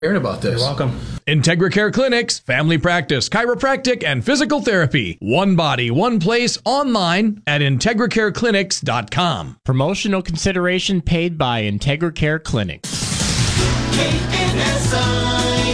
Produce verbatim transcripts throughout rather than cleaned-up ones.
Hearing about this. You're welcome. IntegraCare Clinics, family practice, chiropractic, and physical therapy. One body, one place, online at integra care clinics dot com. Promotional consideration paid by IntegraCare Clinics. K N S I,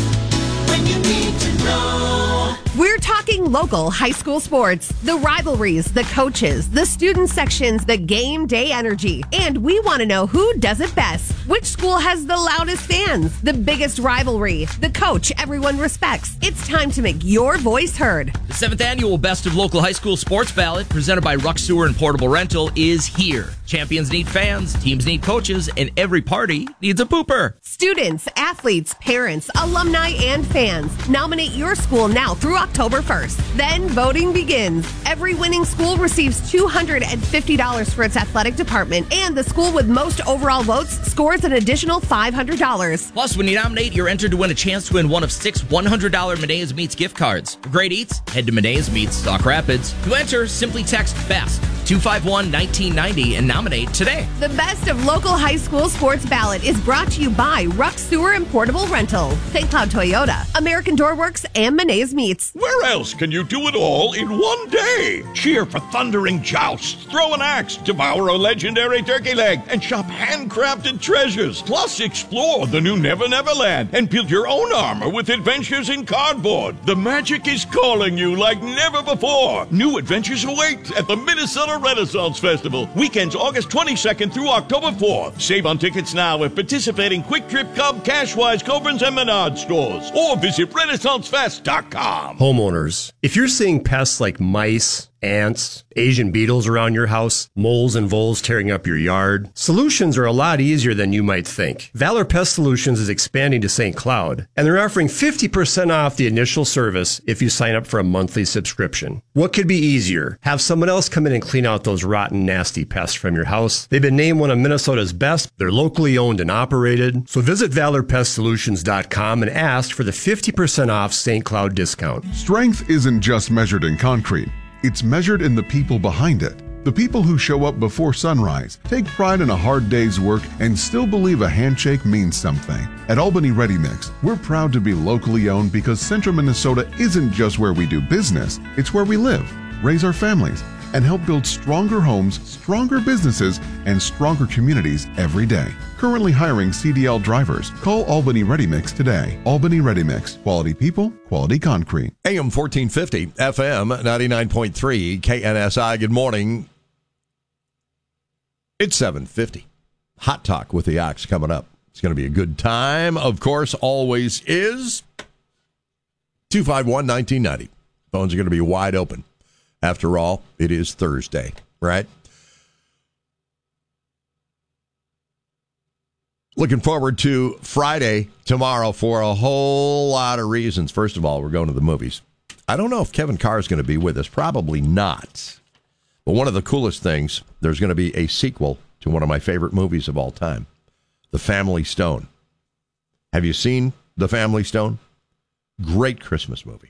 when you need to know. We're talking local high school sports, the rivalries, the coaches, the student sections, the game day energy. And we want to know who does it best. Which school has the loudest fans, the biggest rivalry, the coach everyone respects. It's time to make your voice heard. The seventh annual Best of Local High School Sports Ballot, presented by Ruck Sewer and Portable Rental, is here. Champions need fans, teams need coaches, and every party needs a pooper. Students, athletes, parents, alumni, and fans. Nominate your school now through October first. Then voting begins. Every winning school receives two hundred fifty dollars for its athletic department, and the school with most overall votes scores an additional five hundred dollars. Plus, when you nominate, you're entered to win a chance to win one of six one hundred dollars Medea's Meats gift cards. For great eats, head to Medea's Meats, Stock Rapids. To enter, simply text BEST two five one, one nine nine zero and nominate today. The Best of Local High School Sports Ballot is brought to you by Ruck Sewer and Portable Rental, Saint Cloud Toyota, American Doorworks, and Medea's Meats. Where else can you do it all in one day? Cheer for thundering jousts, throw an axe, devour a legendary turkey leg, and shop handcrafted treasures. Plus, explore the new Never Never Land and build your own armor with adventures in cardboard. The magic is calling you like never before. New adventures await at the Minnesota Renaissance Festival. Weekends August twenty-second through October fourth. Save on tickets now at participating Quick Trip, Cub, Cashwise, Cobrins, and Menard stores. Or visit renaissance fest dot com. Homeowners, if you're seeing pests like mice, ants, Asian beetles around your house, moles and voles tearing up your yard, solutions are a lot easier than you might think. Valor Pest Solutions is expanding to Saint Cloud, and they're offering fifty percent off the initial service if you sign up for a monthly subscription. What could be easier? Have someone else come in and clean out those rotten, nasty pests from your house. They've been named one of Minnesota's best. They're locally owned and operated. So visit valor pest solutions dot com and ask for the fifty percent off Saint Cloud discount. Strength isn't just measured in concrete. It's measured in the people behind it. The people who show up before sunrise, take pride in a hard day's work, and still believe a handshake means something. At Albany Ready Mix, we're proud to be locally owned because Central Minnesota isn't just where we do business, it's where we live, raise our families, and help build stronger homes, stronger businesses, and stronger communities every day. Currently hiring C D L drivers. Call Albany Ready Mix today. Albany Ready Mix. Quality people, quality concrete. A M fourteen fifty, F M ninety-nine point three, K N S I. Good morning. It's seven fifty. Hot Talk with the Ox coming up. It's going to be a good time. Of course, always is. two five one, one nine nine zero. Phones are going to be wide open. After all, it is Thursday, right? Looking forward to Friday tomorrow for a whole lot of reasons. First of all, we're going to the movies. I don't know if Kevin Carr is going to be with us. Probably not. But one of the coolest things, there's going to be a sequel to one of my favorite movies of all time, The Family Stone. Have you seen The Family Stone? Great Christmas movie.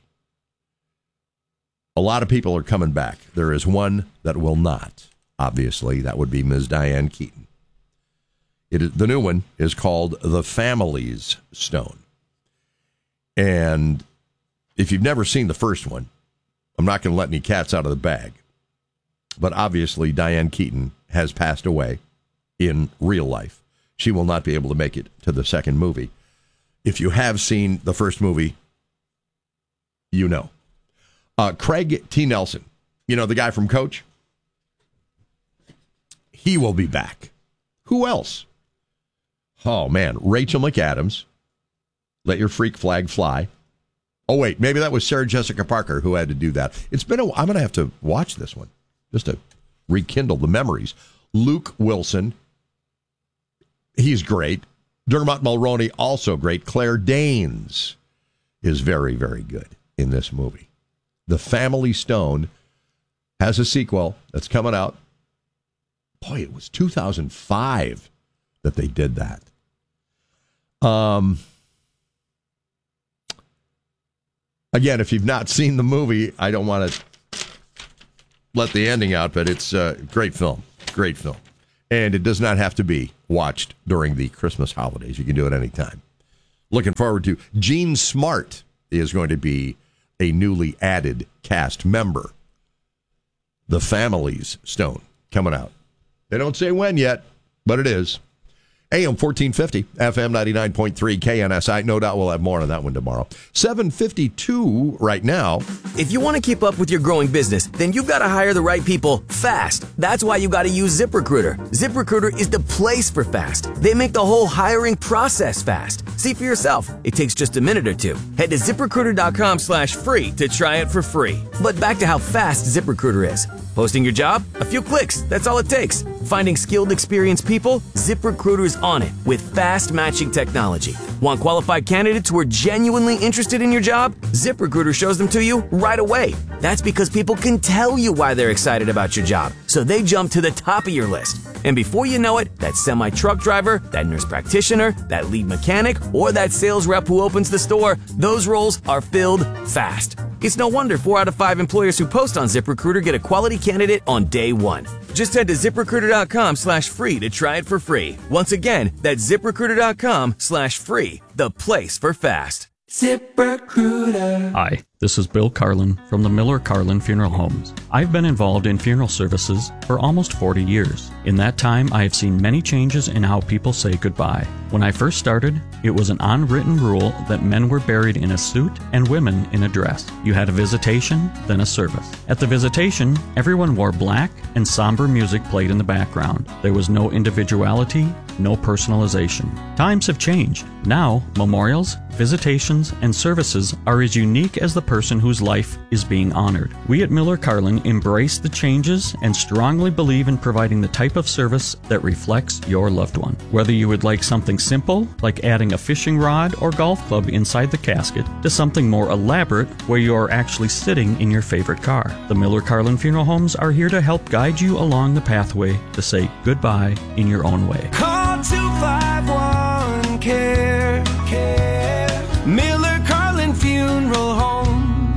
A lot of people are coming back. There is one that will not. Obviously, that would be Miz Diane Keaton. It is, the new one is called The Family's Stone. And if you've never seen the first one, I'm not going to let any cats out of the bag. But obviously, Diane Keaton has passed away in real life. She will not be able to make it to the second movie. If you have seen the first movie, you know. Uh, Craig T. Nelson, you know, the guy from Coach? He will be back. Who else? Oh, man. Rachel McAdams. Let Your Freak Flag Fly. Oh, wait. Maybe that was Sarah Jessica Parker who had to do that. It's been a, I'm going to have to watch this one just to rekindle the memories. Luke Wilson. He's great. Dermot Mulroney, also great. Claire Danes is very, very good in this movie. The Family Stone has a sequel that's coming out. Boy, it was two thousand five that they did that. Um, again, if you've not seen the movie, I don't want to let the ending out, but it's a great film. Great film. And it does not have to be watched during the Christmas holidays. You can do it anytime. Looking forward to. Gene Smart is going to be a newly added cast member. The Family's Stone coming out. They don't say when yet, but it is. A M fourteen fifty, F M ninety-nine point three, K N S I. No doubt we'll have more on that one tomorrow. seven fifty-two right now. If you want to keep up with your growing business, then you've got to hire the right people fast. That's why you got to use ZipRecruiter. ZipRecruiter is the place for fast. They make the whole hiring process fast. See for yourself. It takes just a minute or two. Head to ZipRecruiter.com slash free to try it for free. But back to how fast ZipRecruiter is. Posting your job? A few clicks. That's all it takes. Finding skilled, experienced people? ZipRecruiter's on it with fast matching technology. Want qualified candidates who are genuinely interested in your job? ZipRecruiter shows them to you right away. That's because people can tell you why they're excited about your job, so they jump to the top of your list. And before you know it, that semi-truck driver, that nurse practitioner, that lead mechanic, or that sales rep who opens the store, those roles are filled fast. It's no wonder four out of five employers who post on ZipRecruiter get a quality candidate on day one. Just head to ZipRecruiter.com slash free to try it for free. Once again, that's ZipRecruiter.com slash free, the place for fast. ZipRecruiter. Hi, this is Bill Carlin from the Miller Carlin Funeral Homes. I've been involved in funeral services for almost forty years. In that time, I have seen many changes in how people say goodbye. When I first started, it was an unwritten rule that men were buried in a suit and women in a dress. You had a visitation, then a service. At the visitation, everyone wore black and somber music played in the background. There was no individuality, no personalization. Times have changed. Now, memorials, visitations, and services are as unique as the person whose life is being honored. We at Miller Carlin embrace the changes and strongly believe in providing the type of service that reflects your loved one. Whether you would like something simple, like adding a fishing rod or golf club inside the casket, to something more elaborate, where you are actually sitting in your favorite car, the Miller Carlin Funeral Homes are here to help guide you along the pathway to say goodbye in your own way. Call two five one, care, care. Miller Carlin Funeral Homes.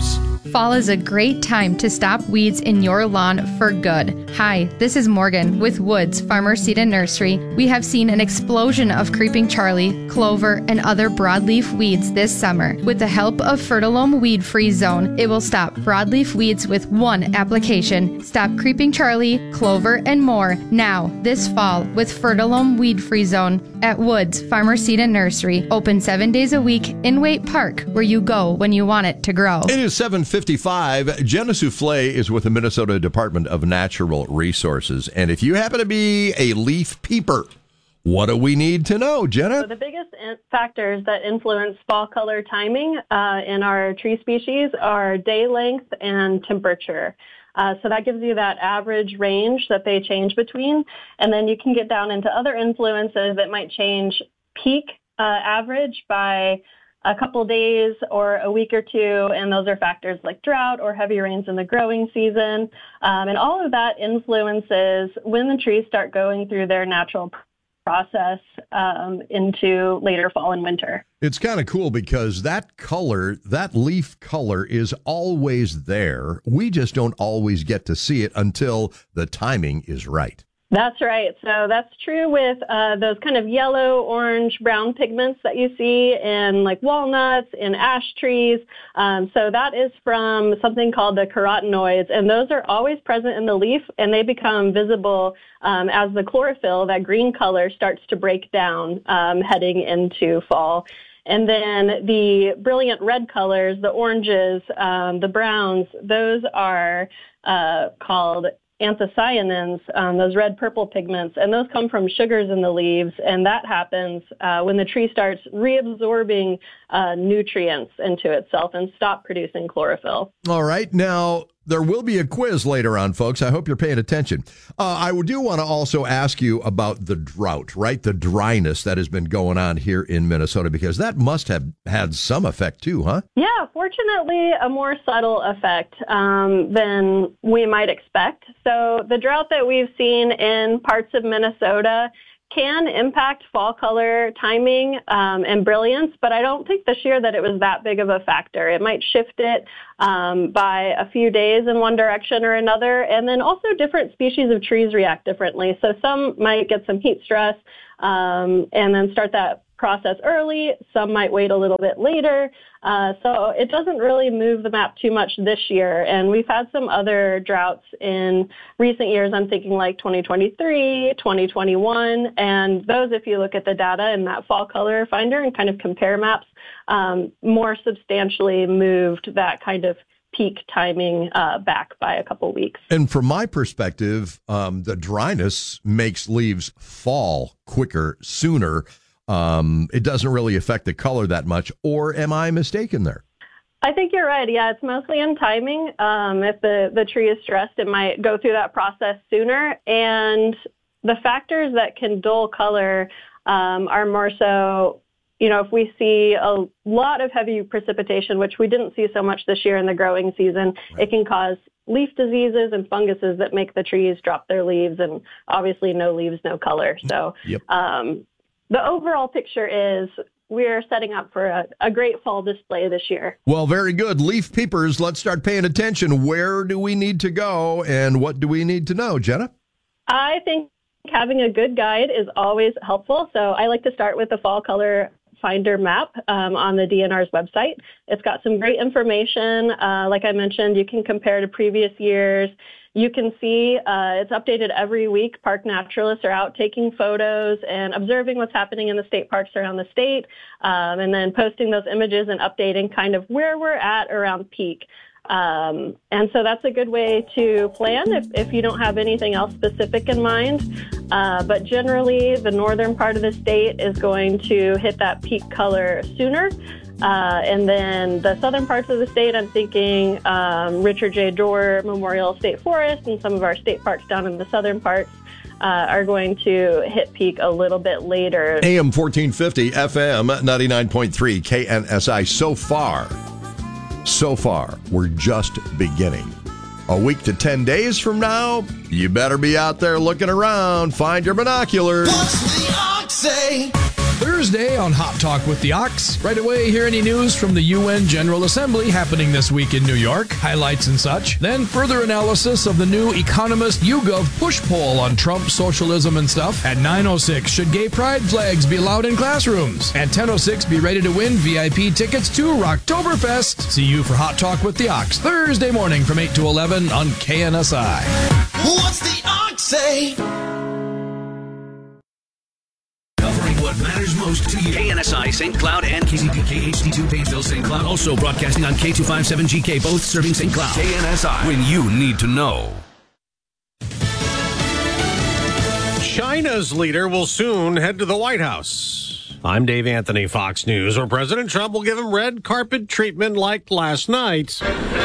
Fall is a great time to stop weeds in your lawn for good. Hi, this is Morgan with Woods Farmer Seed and Nursery. We have seen an explosion of creeping Charlie, clover, and other broadleaf weeds this summer. With the help of Fertilome Weed Free Zone, it will stop broadleaf weeds with one application. Stop creeping Charlie, clover, and more now this fall with Fertilome Weed Free Zone at Woods Farmer Seed and Nursery. Open seven days a week in Waite Park, where you go when you want it to grow. It is seven fifty-five. Jenna Souffle is with the Minnesota Department of Natural Resources. And if you happen to be a leaf peeper, what do we need to know, Jenna? So the biggest in- factors that influence fall color timing uh, in our tree species are day length and temperature. Uh, so that gives you that average range that they change between. And then you can get down into other influences that might change peak uh, average by a couple days or a week or two, and those are factors like drought or heavy rains in the growing season. Um, and all of that influences when the trees start going through their natural process um, into later fall and winter. It's kind of cool because that color, that leaf color is always there. We just don't always get to see it until the timing is right. That's right. So that's true with uh, those kind of yellow, orange, brown pigments that you see in like walnuts, in ash trees. Um, so that is from something called the carotenoids, and those are always present in the leaf, and they become visible um, as the chlorophyll, that green color, starts to break down um, heading into fall. And then the brilliant red colors, the oranges, um, the browns, those are uh, called anthocyanins, um, those red-purple pigments, and those come from sugars in the leaves, and that happens uh, when the tree starts reabsorbing uh, nutrients into itself and stop producing chlorophyll. All right. Now, there will be a quiz later on, folks. I hope you're paying attention. Uh, I do want to also ask you about the drought, right? The dryness that has been going on here in Minnesota, because that must have had some effect too, huh? Yeah, fortunately, a more subtle effect um, than we might expect. So the drought that we've seen in parts of Minnesota can impact fall color timing um, and brilliance, but I don't think this year that it was that big of a factor. It might shift it um, by a few days in one direction or another, and then also different species of trees react differently. So some might get some heat stress um, and then start that process early. Some might wait a little bit later. Uh, so it doesn't really move the map too much this year. And we've had some other droughts in recent years. I'm thinking like twenty twenty-three, twenty twenty-one. And those, if you look at the data in that fall color finder and kind of compare maps, um, more substantially moved that kind of peak timing uh, back by a couple weeks. And from my perspective, um, the dryness makes leaves fall quicker, sooner. Um, it doesn't really affect the color that much. Or am I mistaken there? I think you're right. Yeah, it's mostly in timing. Um, if the, the tree is stressed, it might go through that process sooner. And the factors that can dull color um, are more so, you know, if we see a lot of heavy precipitation, which we didn't see so much this year in the growing season, right. It can cause leaf diseases and funguses that make the trees drop their leaves, and obviously no leaves, no color. So yep. um, the overall picture is we're setting up for a, a great fall display this year. Well, very good. Leaf peepers, let's start paying attention. Where do we need to go and what do we need to know, Jenna? I think having a good guide is always helpful. So I like to start with the fall color finder map um, on the D N R's website. It's got some great information. Uh, like I mentioned, you can compare to previous years. You can see uh, it's updated every week. Park naturalists are out taking photos and observing what's happening in the state parks around the state, um, and then posting those images and updating kind of where we're at around peak. Um, and so that's a good way to plan if, if you don't have anything else specific in mind. Uh, but generally, the northern part of the state is going to hit that peak color sooner. Uh, and then the southern parts of the state, I'm thinking um, Richard J. Dorr Memorial State Forest and some of our state parks down in the southern parts uh, are going to hit peak a little bit later. A M fourteen fifty, F M ninety-nine point three, K N S I. So far, so far, we're just beginning. A week to ten days from now, you better be out there looking around. Find your binoculars. What's the Ox say? Thursday on Hot Talk with the Ox. Right away, hear any news from the U N General Assembly happening this week in New York, highlights and such. Then further analysis of the new Economist YouGov push poll on Trump, socialism, and stuff. At nine oh six, should gay pride flags be allowed in classrooms? At ten oh six, be ready to win V I P tickets to Rocktoberfest. See you for Hot Talk with the Ox Thursday morning from eight to eleven on K N S I. What's the Ox say? What matters most to you. K N S I, Saint Cloud, and K C P K H D two, Painesville, Saint Cloud. Also broadcasting on K two fifty-seven G K, both serving Saint Cloud. K N S I, when you need to know. China's leader will soon head to the White House. I'm Dave Anthony, Fox News, where President Trump will give him red carpet treatment like last night,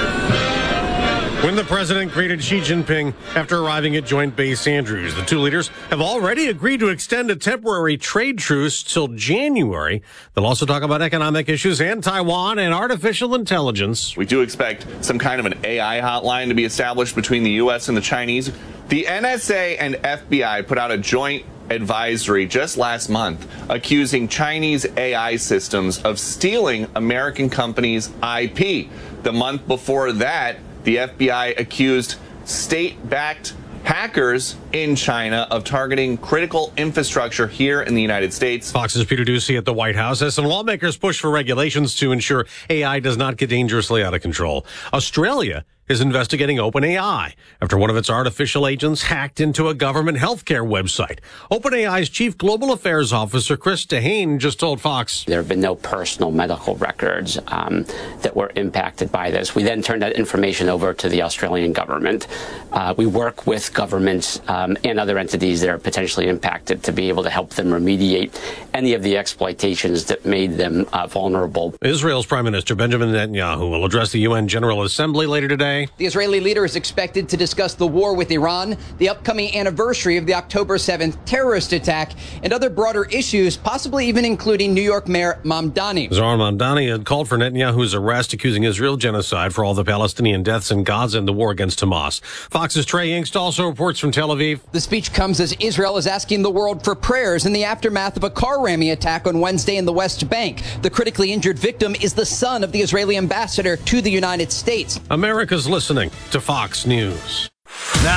when the president greeted Xi Jinping after arriving at Joint Base Andrews. The two leaders have already agreed to extend a temporary trade truce till January. They'll also talk about economic issues and Taiwan and artificial intelligence. We do expect some kind of an A I hotline to be established between the U S and the Chinese. The N S A and F B I put out a joint advisory just last month accusing Chinese A I systems of stealing American companies' I P. The month before that, the F B I accused state-backed hackers in China of targeting critical infrastructure here in the United States. Fox's Peter Doocy at the White House as some lawmakers push for regulations to ensure A I does not get dangerously out of control. Australia is investigating OpenAI after one of its artificial agents hacked into a government healthcare website. OpenAI's chief global affairs officer, Chris Dehane, just told Fox. There have been no personal medical records um, that were impacted by this. We then turned that information over to the Australian government. Uh, we work with governments um, and other entities that are potentially impacted to be able to help them remediate any of the exploitations that made them uh, vulnerable. Israel's Prime Minister Benjamin Netanyahu will address the U N General Assembly later today. The Israeli leader is expected to discuss the war with Iran, the upcoming anniversary of the October seventh terrorist attack, and other broader issues, possibly even including New York Mayor Mamdani. Zohar Mamdani had called for Netanyahu's arrest, accusing Israel of genocide for all the Palestinian deaths in Gaza and the war against Hamas. Fox's Trey Yingst also reports from Tel Aviv. The speech comes as Israel is asking the world for prayers in the aftermath of a car ramming attack on Wednesday in the West Bank. The critically injured victim is the son of the Israeli ambassador to the United States. America's listening to Fox News. Now,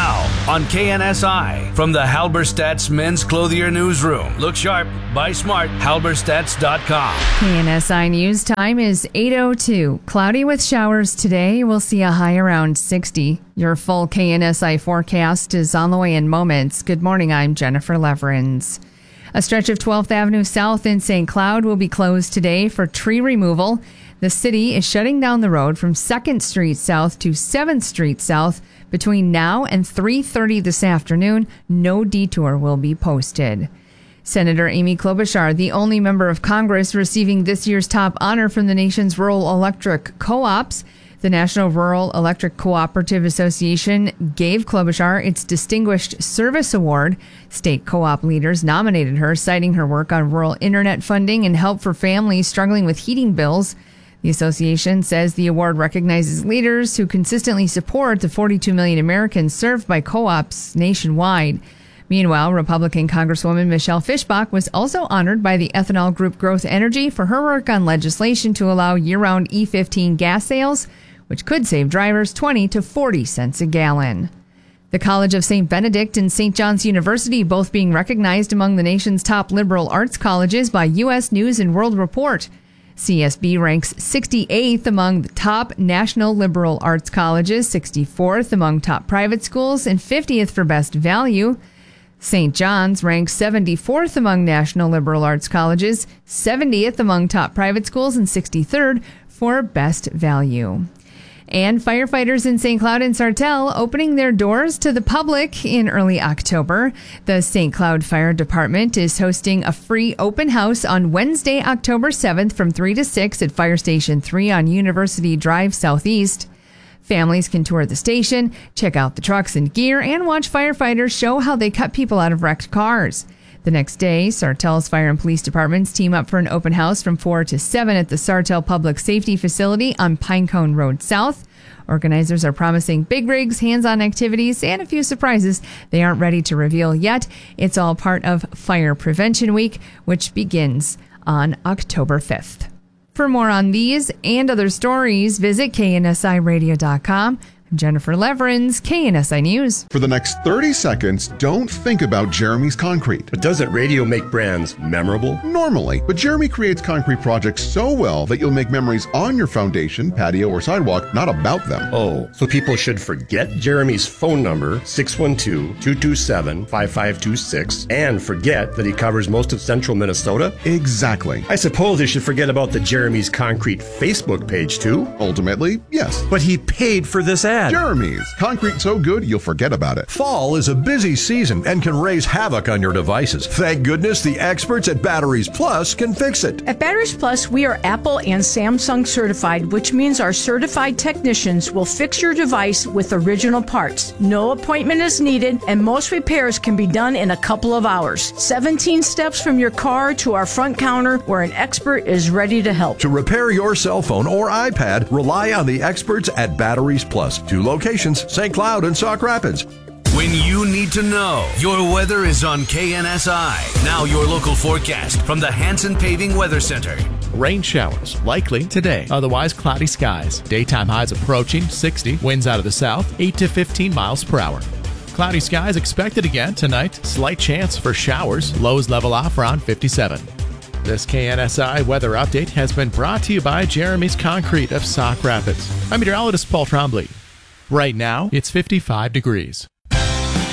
on K N S I. From the Halberstadt's Men's Clothier Newsroom. Look sharp, buy smart, halberstadts dot com. K N S I News time is eight oh two. Cloudy with showers today. We'll see a high around sixty. Your full K N S I forecast is on the way in moments. Good morning, I'm Jennifer Leverins. A stretch of twelfth Avenue South in Saint Cloud will be closed today for tree removal. The city is shutting down the road from second Street South to seventh Street South between now and three thirty this afternoon. No detour will be posted. Senator Amy Klobuchar, the only member of Congress receiving this year's top honor from the nation's rural electric co-ops. The National Rural Electric Cooperative Association gave Klobuchar its Distinguished Service Award. State co-op leaders nominated her, citing her work on rural internet funding and help for families struggling with heating bills. The association says the award recognizes leaders who consistently support the forty-two million Americans served by co-ops nationwide. Meanwhile, Republican Congresswoman Michelle Fischbach was also honored by the ethanol group Growth Energy for her work on legislation to allow year-round E fifteen gas sales, which could save drivers twenty to forty cents a gallon. The College of Saint Benedict and Saint John's University both being recognized among the nation's top liberal arts colleges by U S News and World Report. C S B ranks sixty-eighth among the top national liberal arts colleges, sixty-fourth among top private schools, and fiftieth for best value. Saint John's ranks seventy-fourth among national liberal arts colleges, seventieth among top private schools, and sixty-third for best value. And firefighters in Saint Cloud and Sartell opening their doors to the public in early October. The Saint Cloud Fire Department is hosting a free open house on Wednesday, October seventh from three to six at Fire Station three on University Drive Southeast. Families can tour the station, check out the trucks and gear, and watch firefighters show how they cut people out of wrecked cars. The next day, Sartell's fire and police departments team up for an open house from four to seven at the Sartell Public Safety Facility on Pinecone Road South. Organizers are promising big rigs, hands-on activities, and a few surprises they aren't ready to reveal yet. It's all part of Fire Prevention Week, which begins on October fifth. For more on these and other stories, visit K N S I radio dot com. I'm Jennifer Leverins, K N S I News. For the next thirty seconds, don't think about Jeremy's Concrete. But doesn't radio make brands memorable? Normally, but Jeremy creates concrete projects so well that you'll make memories on your foundation, patio, or sidewalk, not about them. Oh, so people should forget Jeremy's phone number, six one two, two two seven, five five two six, and forget that he covers most of central Minnesota? Exactly. I suppose they should forget about the Jeremy's Concrete Facebook page, too? Ultimately, yes. But he paid for this ad. Jeremy's. Concrete so good, you'll forget about it. Fall is a busy season and can raise havoc on your devices. Thank goodness the experts at Batteries Plus can fix it. At Batteries Plus, we are Apple and Samsung certified, which means our certified technicians will fix your device with original parts. No appointment is needed, and most repairs can be done in a couple of hours. seventeen steps from your car to our front counter where an expert is ready to help. To repair your cell phone or iPad, rely on the experts at Batteries Plus. Two locations, Saint Cloud and Sauk Rapids. When you need to know, your weather is on K N S I. Now your local forecast from the Hanson Paving Weather Center. Rain showers likely today. Otherwise, cloudy skies. Daytime highs approaching sixty. Winds out of the south, eight to fifteen miles per hour. Cloudy skies expected again tonight. Slight chance for showers. Lows level off around fifty-seven. This K N S I weather update has been brought to you by Jeremy's Concrete of Sauk Rapids. I'm meteorologist Paul Trombley. Right now, it's fifty-five degrees.